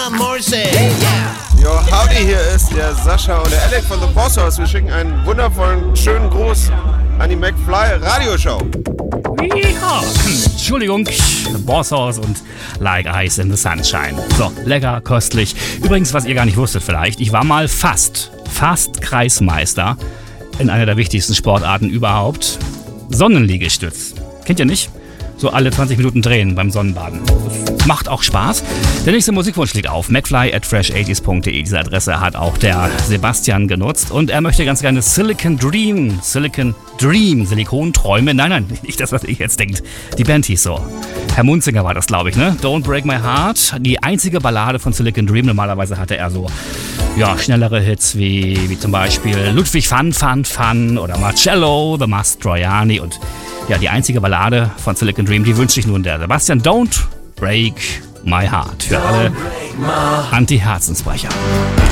Morrissey. Yeah. Yo, howdy, hier ist der Sascha und der Alec von The Boss House. Wir schicken einen wundervollen, schönen Gruß an die McFly Radioshow. Ja, Entschuldigung, Boss House und Like Ice in the Sunshine. So, lecker, köstlich. Übrigens, was ihr gar nicht wusstet vielleicht, ich war mal fast Kreismeister in einer der wichtigsten Sportarten überhaupt. Sonnenliegestütz. Kennt ihr nicht? So alle 20 Minuten drehen beim Sonnenbaden. Macht auch Spaß. Der nächste Musikwunsch liegt auf mcfly@fresh80s.de. Diese Adresse hat auch der Sebastian genutzt und er möchte ganz gerne Silicon Dream, Silikonträume. Nein, nicht das, was ihr jetzt denkt. Die Band hieß so. Herr Munzinger war das, glaube ich, ne? Don't Break My Heart. Die einzige Ballade von Silicon Dream. Normalerweise hatte er so, ja, schnellere Hits wie zum Beispiel Ludwig Fun oder Marcello, The Mastroianni und ja, die einzige Ballade von Silicon Dream, die wünscht sich nun der Sebastian. Don't Break My Heart. Für alle Anti-Herzensbrecher.